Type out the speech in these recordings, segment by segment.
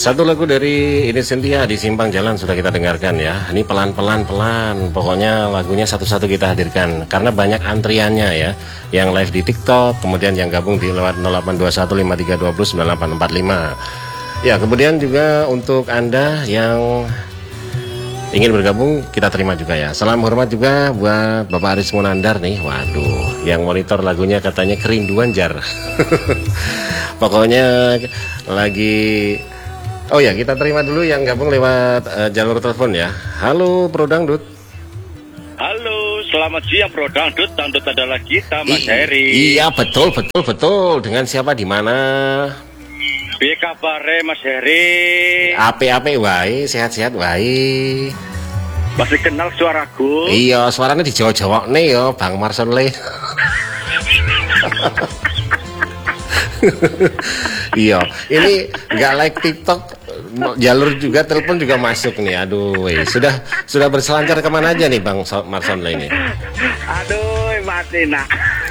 Satu lagu dari Ini Cynthia di Simpang Jalan sudah kita dengarkan ya. Ini pelan-pelan. Pokoknya lagunya satu-satu kita hadirkan karena banyak antriannya ya. Yang live di TikTok, kemudian yang gabung di lewat 082153209845. Ya, kemudian juga untuk Anda yang ingin bergabung kita terima juga ya. Salam hormat juga buat Bapak Aris Munandar nih. Waduh, yang monitor lagunya katanya kerinduan jar. Pokoknya lagi. Oh ya, kita terima dulu yang gabung lewat jalur telepon ya. Halo Bro Dangdut. Halo, selamat siang Bro Dangdut. Dangdut adalah kita, Mas Heri. Iya, betul. Dengan siapa di mana? Piye kabare Mas Heri? Ape wae, sehat-sehat wae. Masih kenal suaraku? Iya, suaranya di Jawa-Jawa nih ya, Bang Marson Le. Iya, ini nggak like TikTok, jalur juga telepon juga masuk nih. Aduh, sudah berselancar kemana aja nih Bang Marson Le ini? Aduh, mati nak.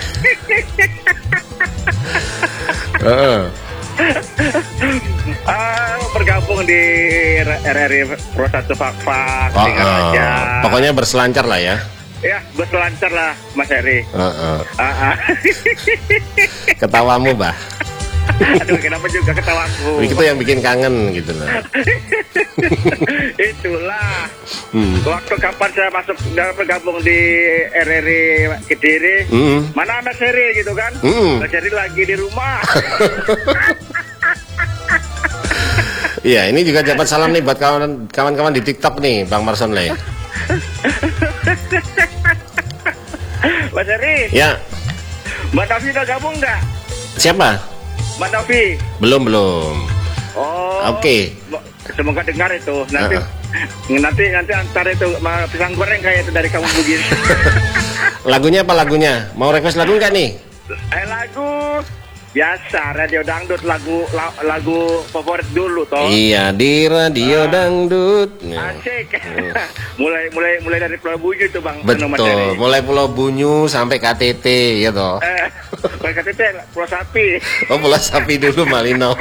Bergabung di RRI Pro 1 Fak-Fak aja. Pokoknya berselancar lah ya. Ya, berselancar lah Mas Heri. Ketawamu, Bah. Aduh, kenapa juga ketawaku? Itu yang bikin kangen gitu loh. Itulah. Waktu kapan saya masuk bergabung di RRI Kediri, mana Mas Heri gitu kan? Mas Heri lagi di rumah. Iya, ini juga dapat salam nih buat kawan-kawan di TikTok nih, Bang Marson Le. Mas Heri. Ya. Mbak Novi udah gabung nggak? Siapa? Mbak Novi. Belum. Oh. Oke. Semoga dengar itu. Nanti antar itu pisang goreng kayak itu dari kamu begini. Lagunya apa lagunya? Mau request lagu nggak nih? Lagu biasa radio dangdut, lagu favorit dulu toh. Iya, di radio dangdut. Asik. mulai dari Pulau Bunyu tuh Bang. Betul. Mulai Pulau Bunyu sampai KTT ya toh. KTT Pulau Sapi. Oh, Pulau Sapi dulu Malino.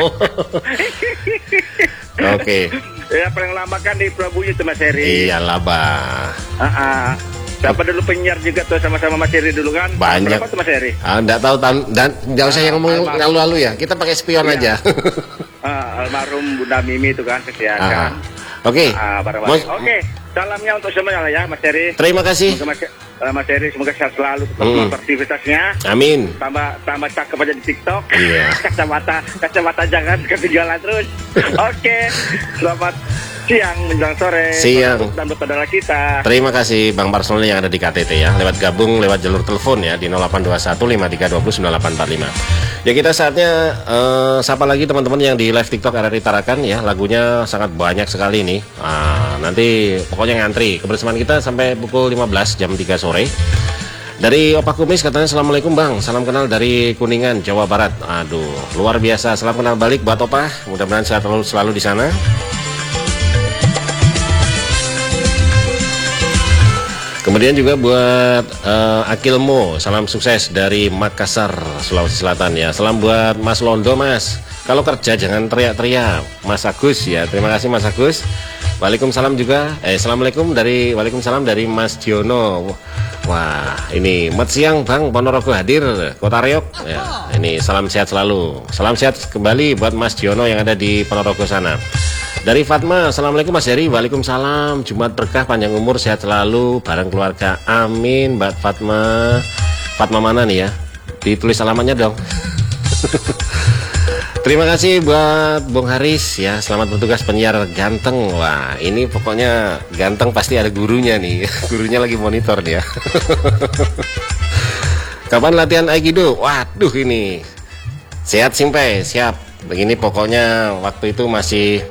Oke. Ya paling lama kan di Pulau Bunyu tuh Mas Heri. Iyalah, Bah. Siapa dulu penyiar juga tuh sama Mas Heri dulu kan? Banyak. Berapa tuh Mas Heri? Enggak tahu dan enggak usah yang ngomong lalu-lalu ya. Kita pakai spion aja. Almarhum Bunda Mimi itu kan kesehatan. Oke. Oke. Salamnya untuk semuanya ya Mas Heri. Terima kasih. Mas Heri semoga sehat selalu untuk aktivitasnya. Amin. Tambah cakep aja di TikTok. Iya. Kacamata jangan ketinggalan terus. Oke. Selamat siang menjelang sore. Siang. Dan adalah kita. Terima kasih Bang Marson yang ada di KTT ya. Lewat gabung lewat jalur telepon ya di 082153209845. Ya kita saatnya sapa lagi teman-teman yang di live TikTok RRI Tarakan ya. Lagunya sangat banyak sekali nih. Nanti pokoknya ngantri kebersamaan kita sampai pukul 15 jam 3 sore. Dari Opa Kumis katanya Assalamualaikum Bang, salam kenal dari Kuningan, Jawa Barat. Aduh, luar biasa. Salam kenal balik buat Opa. Mudah-mudahan sehat selalu di sana. Kemudian juga buat Akilmo, salam sukses dari Makassar, Sulawesi Selatan ya. Salam buat Mas Londo Mas. Kalau kerja jangan teriak-teriak. Mas Agus ya. Terima kasih Mas Agus. Waalaikumsalam juga. Assalamualaikum Waalaikumsalam dari Mas Diono. Wah, ini mat siang Bang, Ponorogo hadir, Kota Reok. Ya, ini salam sehat selalu. Salam sehat kembali buat Mas Diono yang ada di Ponorogo sana. Dari Fatma, Assalamualaikum Mas Heri. Waalaikumsalam. Jumat berkah, panjang umur, sehat selalu, bareng keluarga. Amin, Mbak Fatma. Fatma mana nih ya? Ditulis alamatnya dong. Terima kasih buat Bung Haris ya. Selamat bertugas penyiar ganteng. Wah, ini pokoknya ganteng pasti ada gurunya nih. Gurunya lagi monitor dia. Kapan latihan Aikido? Waduh ini. Sehat Simpai, siap. Begini pokoknya waktu itu masih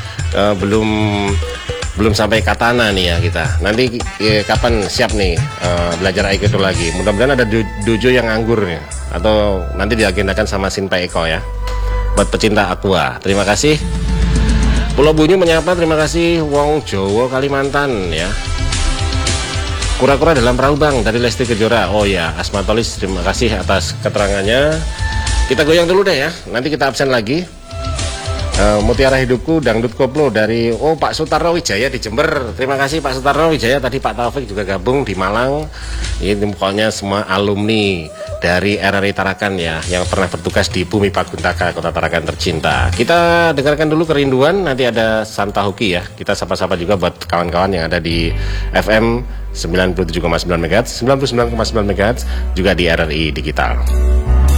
belum sampai katana nih ya kita. Nanti kapan siap nih belajar Aikido lagi. Mudah-mudahan ada dojo yang nganggur ya. Atau nanti diagendakan sama Sinpai Eko ya. Buat pecinta aqua, terima kasih. Pulau Bunyu menyapa, terima kasih. Wong Jowo Kalimantan ya. Kura-kura dalam perahu Bang dari Lesti Kejora. Oh ya, Asmatolis, terima kasih atas keterangannya. Kita goyang dulu deh ya. Nanti kita absen lagi. Mutiara Hidupku Dangdut Koplo dari Pak Sutarno Wijaya di Jember. Terima kasih Pak Sutarno Wijaya. Tadi Pak Taufik juga gabung di Malang. Ini pokoknya semua alumni dari RRI Tarakan ya, yang pernah bertugas di Bumi Paguntaka, Kota Tarakan tercinta. Kita dengarkan dulu Kerinduan, nanti ada Santa Hoki ya. Kita sapa-sapa juga buat kawan-kawan yang ada di FM 97,9 MHz, 99,9 MHz, juga di RRI Digital.